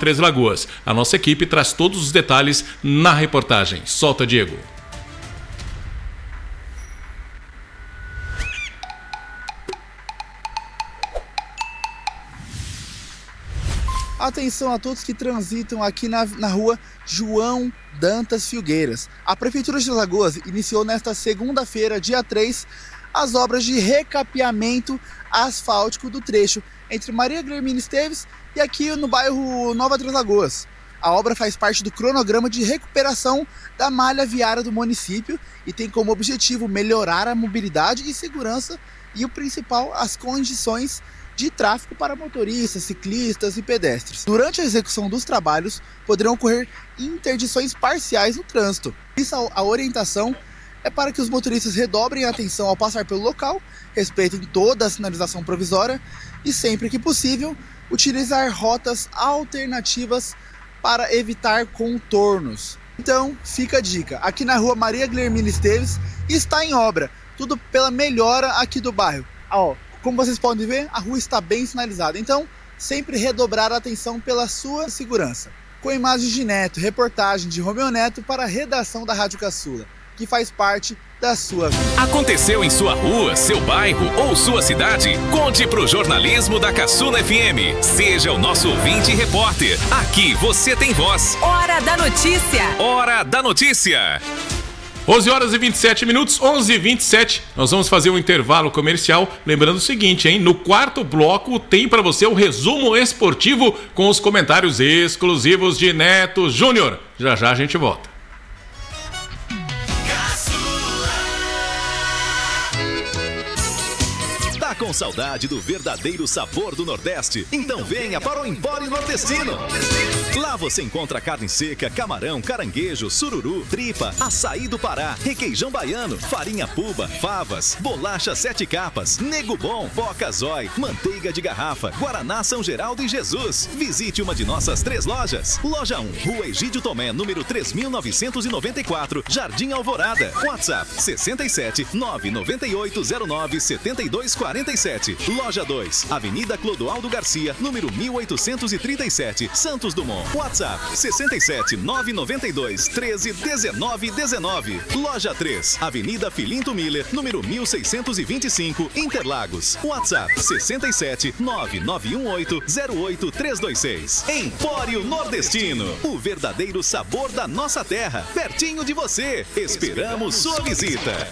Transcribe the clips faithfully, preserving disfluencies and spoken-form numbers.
Três Lagoas. A nossa equipe traz todos os detalhes na reportagem. Solta, Diego. Atenção a todos que transitam aqui na, na rua João Dantas Filgueiras. A Prefeitura de Lagoas iniciou nesta segunda-feira, dia três, as obras de recapeamento asfáltico do trecho entre Maria Guilhermina Esteves e aqui no bairro Nova Três Lagoas. A obra faz parte do cronograma de recuperação da malha viária do município e tem como objetivo melhorar a mobilidade e segurança e o principal, as condições de tráfego para motoristas, ciclistas e pedestres. Durante a execução dos trabalhos, poderão ocorrer interdições parciais no trânsito. Isso, a orientação é para que os motoristas redobrem a atenção ao passar pelo local, respeitem toda a sinalização provisória e, sempre que possível, utilizar rotas alternativas para evitar contornos. Então, fica a dica. Aqui na rua Maria Guilhermina Esteves está em obra. Tudo pela melhora aqui do bairro. Ó, como vocês podem ver, a rua está bem sinalizada, então sempre redobrar a atenção pela sua segurança. Com imagens de Neto, reportagem de Romeu Neto para a redação da Rádio Caçula, que faz parte da sua vida. Aconteceu em sua rua, seu bairro ou sua cidade? Conte pro jornalismo da Caçula F M. Seja o nosso ouvinte e repórter. Aqui você tem voz. Hora da notícia. Hora da notícia. onze horas e vinte e sete minutos, onze e vinte e sete. Nós vamos fazer um intervalo comercial. Lembrando o seguinte, hein? No quarto bloco tem para você o resumo esportivo com os comentários exclusivos de Neto Júnior. Já já a gente volta. Tá com saudade do verdadeiro sabor do Nordeste? Então venha para o Empório Nordestino. Lá você encontra carne seca, camarão, caranguejo, sururu, tripa, açaí do Pará, requeijão baiano, farinha puba, favas, bolacha sete capas, nego bom, boca zói, manteiga de garrafa, guaraná São Geraldo e Jesus. Visite uma de nossas três lojas. Loja um, Rua Egídio Tomé, número três mil novecentos e noventa e quatro, Jardim Alvorada. WhatsApp sessenta e sete, nove nove oito zero nove, sete dois quatro sete. Loja dois, Avenida Clodoaldo Garcia, número mil oitocentos e trinta e sete, Santos Dumont. WhatsApp sessenta e sete, nove nove dois, treze, dezenove, dezenove. Loja três, Avenida Filinto Miller, número mil seiscentos e vinte e cinco, Interlagos. WhatsApp sessenta e sete, nove nove um oito, zero oito três dois seis. Empório Nordestino, o verdadeiro sabor da nossa terra, pertinho de você. Esperamos sua visita.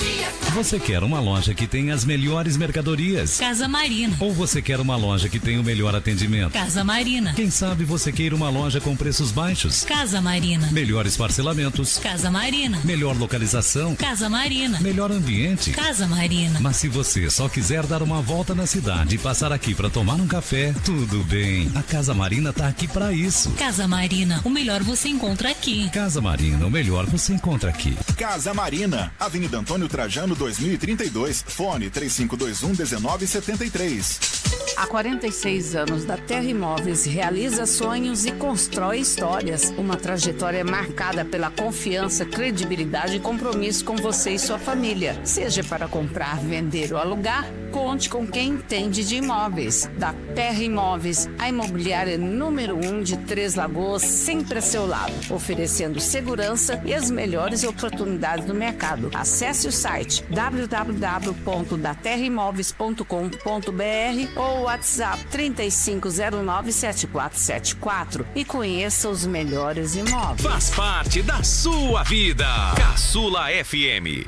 Você quer uma loja que tem as melhores mercadorias? Casa Marina. Ou você quer uma loja que tem o melhor atendimento? Casa Marina. Quem sabe você queira uma loja com preços baixos? Casa Marina. Melhores parcelamentos? Casa Marina. Melhor localização? Casa Marina. Melhor ambiente? Casa Marina. Mas se você só quiser dar uma volta na cidade e passar aqui para tomar um café, tudo bem. A Casa Marina tá aqui para isso. Casa Marina, o melhor você encontra aqui. Casa Marina, o melhor você encontra aqui. Casa Marina, Avenida Antônio Trajano, dois mil e trinta e dois, fone três cinco dois um, um nove sete três. Há quarenta e seis anos, da Terra Imóveis realiza sonhos e constrói histórias. Uma trajetória marcada pela confiança, credibilidade e compromisso com você e sua família. Seja para comprar, vender ou alugar, conte com quem entende de imóveis. Da Terra Imóveis, a imobiliária número um de Três Lagoas, sempre a seu lado, oferecendo segurança e as melhores oportunidades do mercado. Acesse o site w w w ponto da terra imóveis ponto com ponto b r ou WhatsApp três cinco zero nove, sete quatro sete quatro e conheça os melhores imóveis. Faz parte da sua vida. Caçula F M.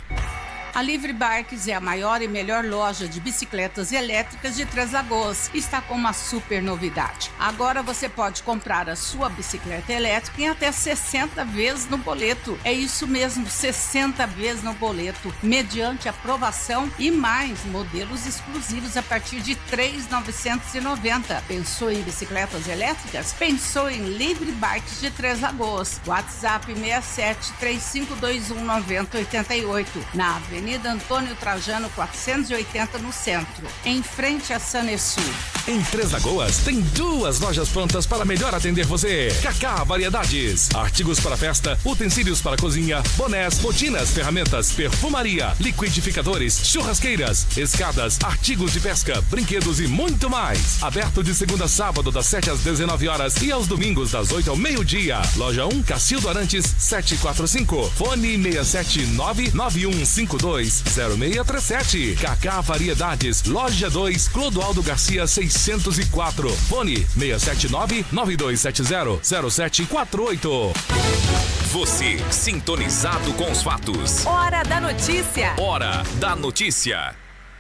A Livre Bikes é a maior e melhor loja de bicicletas elétricas de Três Lagoas. Está com uma super novidade. Agora você pode comprar a sua bicicleta elétrica em até sessenta vezes no boleto. É isso mesmo, sessenta vezes no boleto, mediante aprovação e mais modelos exclusivos a partir de três mil novecentos e noventa. Pensou em bicicletas elétricas? Pensou em Livre Bikes de Três Lagoas. WhatsApp seis sete, três cinco dois um, nove zero oito oito. Na Avenida Antônio Trajano quatrocentos e oitenta, no centro, em frente a Sanesul. Em Três Lagoas, tem duas lojas prontas para melhor atender você. Cacá Variedades. Artigos para festa, utensílios para cozinha, bonés, botinas, ferramentas, perfumaria, liquidificadores, churrasqueiras, escadas, artigos de pesca, brinquedos e muito mais. Aberto de segunda a sábado, das sete às dezenove horas e aos domingos, das oito ao meio-dia. Loja um, Cacildo Arantes, setecentos e quarenta e cinco. Fone seis sete nove nove um cinco dois zero seis três sete. Cacá Variedades. Loja dois, Clodoaldo Garcia, seiscentos e quatro. Fone seis sete nove nove dois sete zero zero sete quatro oito. Você sintonizado com os fatos. Hora da notícia. Hora da notícia.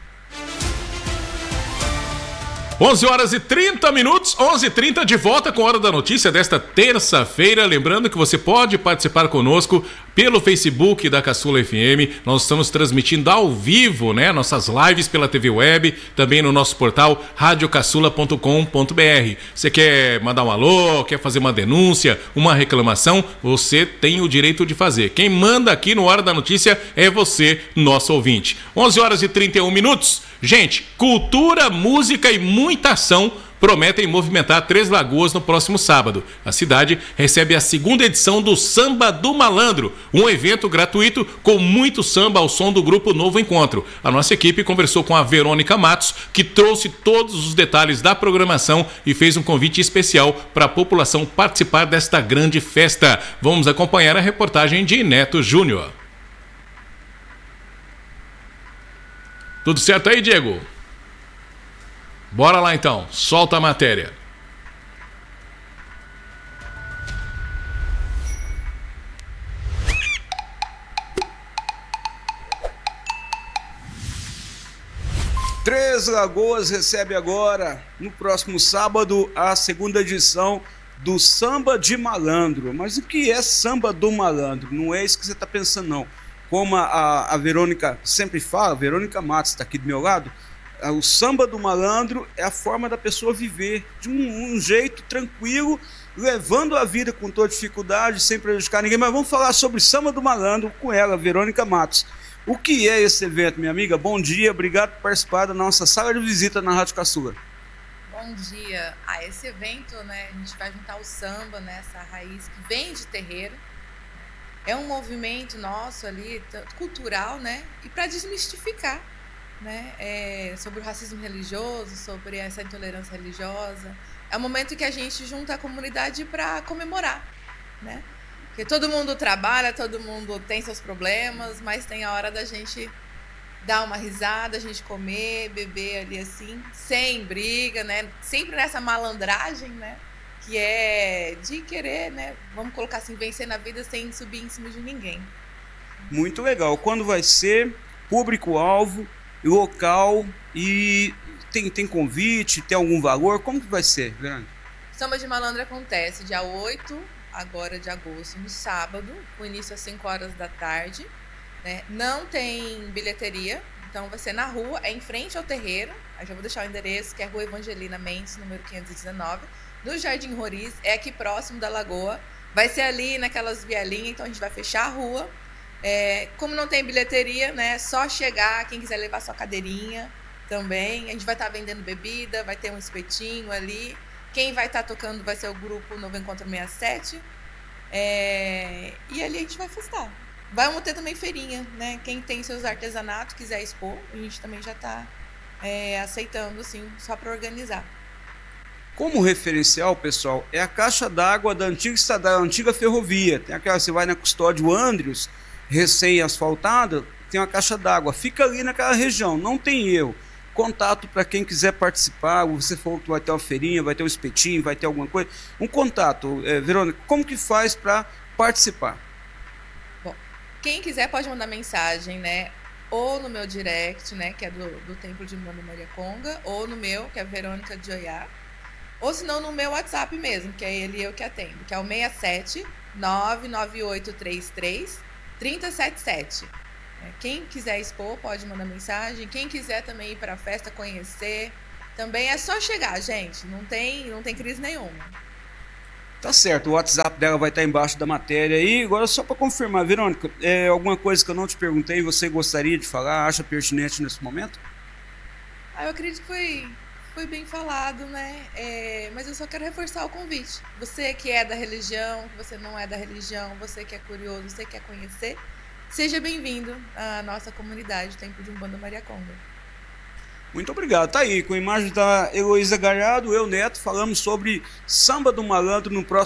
onze horas e trinta minutos, onze e trinta, de volta com a Hora da Notícia desta terça-feira. Lembrando que você pode participar conosco pelo Facebook da Caçula F M. Nós estamos transmitindo ao vivo, né, nossas lives pela T V Web, também no nosso portal rádio caçula ponto com ponto b r. Você quer mandar um alô, quer fazer uma denúncia, uma reclamação, você tem o direito de fazer. Quem manda aqui no Hora da Notícia é você, nosso ouvinte. onze horas e trinta e um minutos. Gente, cultura, música e muita ação prometem movimentar Três Lagoas no próximo sábado. A cidade recebe a segunda edição do Samba do Malandro, um evento gratuito com muito samba ao som do grupo Novo Encontro. A nossa equipe conversou com a Verônica Matos, que trouxe todos os detalhes da programação e fez um convite especial para a população participar desta grande festa. Vamos acompanhar a reportagem de Neto Júnior. Tudo certo aí, Diego? Bora lá então, solta a matéria. Três Lagoas recebe agora, no próximo sábado, a segunda edição do Samba de Malandro. Mas o que é Samba do Malandro? Não é isso que você está pensando, não. Como a, a Verônica sempre fala, a Verônica Matos está aqui do meu lado, o samba do malandro é a forma da pessoa viver de um, um jeito tranquilo, levando a vida com toda dificuldade, sem prejudicar ninguém. Mas vamos falar sobre samba do malandro com ela, Verônica Matos. O que é esse evento, minha amiga? Bom dia, obrigado por participar da nossa sala de visita na Rádio Caçula. Bom dia. Ah, esse evento, né, a gente vai juntar o samba, né, essa raiz que vem de terreiro. É um movimento nosso ali, cultural, né? E para desmistificar, né? É, sobre o racismo religioso, sobre essa intolerância religiosa. É um momento que a gente junta a comunidade para comemorar, né? Porque todo mundo trabalha, todo mundo tem seus problemas, mas tem a hora da gente dar uma risada, a gente comer, beber ali assim, sem briga, né? Sempre nessa malandragem, né? Que é de querer, né? Vamos colocar assim, vencer na vida sem subir em cima de ninguém. Muito legal. Quando vai ser? Público-alvo, local e tem, tem convite, tem algum valor? Como que vai ser, Verônica? Samba de Malandro acontece dia oito, agora de agosto, no sábado, com início às cinco horas da tarde. Né? Não tem bilheteria, então vai ser na rua, é em frente ao terreiro. Aí já vou deixar o endereço, que é Rua Evangelina Mendes, número quinhentos e dezenove. No Jardim Roriz, é aqui próximo da Lagoa. Vai ser ali naquelas vielinhas, então a gente vai fechar a rua. É, como não tem bilheteria, né, é só chegar, quem quiser levar sua cadeirinha também. A gente vai estar vendendo bebida, vai ter um espetinho ali. Quem vai estar tocando vai ser o grupo Novo Encontro sessenta e sete. É, e ali a gente vai festar. Vamos ter também feirinha, né? Quem tem seus artesanatos, quiser expor, a gente também já está é, aceitando, assim, só para organizar. Como referencial, pessoal, é a caixa d'água da antiga, da antiga ferrovia. Tem aquela, você vai na Custódio Andrius, recém-asfaltada, tem uma caixa d'água. Fica ali naquela região, não tem erro. Contato para quem quiser participar. Você falou que vai ter uma feirinha, vai ter um espetinho, vai ter alguma coisa. Um contato, é, Verônica, como que faz para participar? Bom, quem quiser pode mandar mensagem, né? Ou no meu direct, né? Que é do, do Templo de Mano Maria Conga, ou no meu, que é Verônica de Oiá. Ou se não, no meu WhatsApp mesmo, que é ele eu que atendo, que é o seis sete nove nove oito três três três zero sete sete. Quem quiser expor, pode mandar mensagem. Quem quiser também ir para a festa, conhecer, também é só chegar, gente. Não tem, não tem crise nenhuma. Tá certo, o WhatsApp dela vai estar embaixo da matéria aí. Agora, só para confirmar, Verônica, é alguma coisa que eu não te perguntei e você gostaria de falar, acha pertinente nesse momento? Ah, eu acredito que foi... foi bem falado, né? É, mas eu só quero reforçar o convite. Você que é da religião, você não é da religião, você que é curioso, você quer conhecer, seja bem-vindo à nossa comunidade, Templo de Umbanda Mariaconda. Muito obrigado. Tá aí, com a imagem da Heloísa Galhardo, eu, Neto, falamos sobre Samba do Malandro no próximo